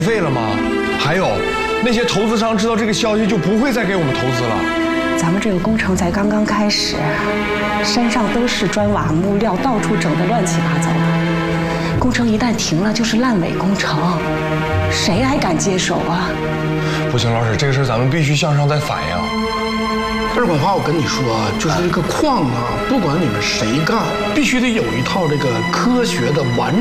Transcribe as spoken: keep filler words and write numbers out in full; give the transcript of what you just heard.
废了吗？还有，那些投资商知道这个消息就不会再给我们投资了。 咱们这个工程才刚刚开始，山上都是砖瓦木料，到处整得乱七八糟的。工程一旦停了，就是烂尾工程，谁还敢接手啊？ 不行，老师，这个事咱们必须向上再反映。 二管花，我跟你说啊，就是这个矿啊，不管你们谁干，必须得有一套这个科学的完。